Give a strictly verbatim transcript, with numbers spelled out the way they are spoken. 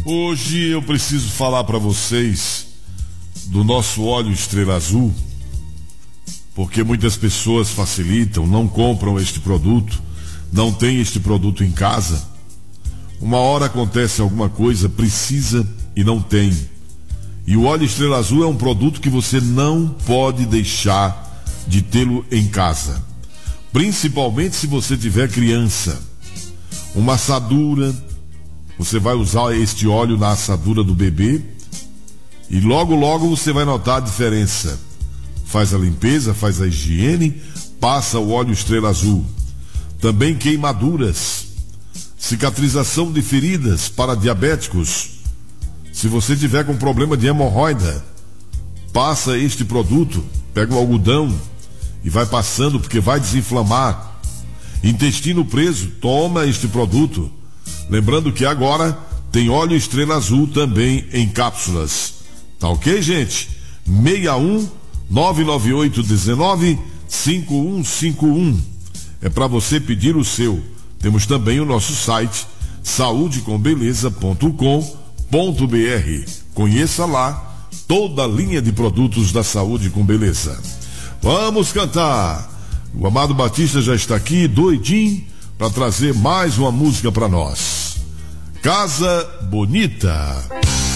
Hoje eu preciso falar para vocês do nosso óleo Estrela Azul, porque muitas pessoas facilitam, não compram este produto, não tem este produto em casa. Uma hora acontece alguma coisa, precisa e não tem. E o óleo Estrela Azul é um produto que você não pode deixar de tê-lo em casa, principalmente se você tiver criança. Uma assadura, você vai usar este óleo na assadura do bebê e logo logo você vai notar a diferença. Faz a limpeza, faz a higiene, passa o óleo Estrela Azul. Também queimaduras, cicatrização de feridas para diabéticos. Se você tiver com problema de hemorroida, passa este produto, pega o algodão e vai passando porque vai desinflamar. Intestino preso, toma este produto. Lembrando que agora tem óleo Estrela Azul também em cápsulas. Tá ok, gente? seis um nove nove oito um nove cinco um cinco um. É para você pedir o seu. Temos também o nosso site saúde com beleza ponto com ponto br. Conheça lá toda a linha de produtos da Saúde com Beleza. Vamos cantar. O Amado Batista já está aqui, doidinho, para trazer mais uma música para nós. Casa Bonita.